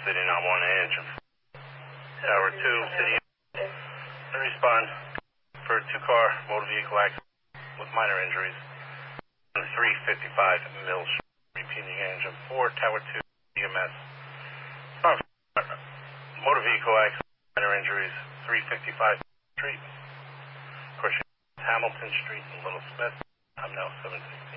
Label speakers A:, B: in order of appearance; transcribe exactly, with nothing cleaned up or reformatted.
A: City nine one inch. Tower two, City. Respond for two-car motor vehicle accident with minor injuries. three fifty-five Mill Street, repeating engine four, Tower two, E M S. Motor vehicle accident, minor injuries, three fifty-five Street. Of course, Hamilton Street in Little Smith. I'm now seventeen.